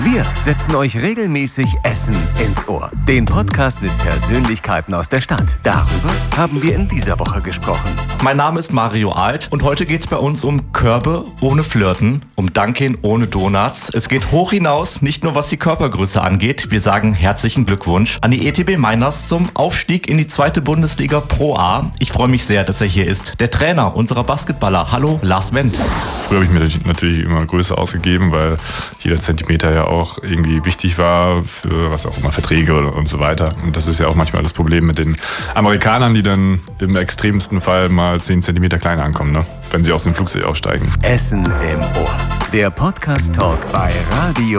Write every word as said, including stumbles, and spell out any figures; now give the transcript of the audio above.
Wir setzen euch regelmäßig Essen ins Ohr. Den Podcast mit Persönlichkeiten aus der Stadt. Darüber haben wir in dieser Woche gesprochen. Mein Name ist Mario Alt und heute geht es bei uns um Körbe ohne Flirten, um Dunkin' ohne Donuts. Es geht hoch hinaus, nicht nur was die Körpergröße angeht. Wir sagen herzlichen Glückwunsch an die E T B Mainz zum Aufstieg in die zweite Bundesliga Pro A. Ich freue mich sehr, dass er hier ist. Der Trainer unserer Basketballer. Hallo, Lars Wendt. Früher habe ich mir natürlich immer größer ausgegeben, weil jeder Zentimeter ja auch irgendwie wichtig war für was auch immer, Verträge und so weiter. Und das ist ja auch manchmal das Problem mit den Amerikanern, die dann im extremsten Fall mal zehn Zentimeter kleiner ankommen, ne? Wenn sie aus dem Flugzeug aussteigen. Essen im Ohr. Der Podcast-Talk bei Radio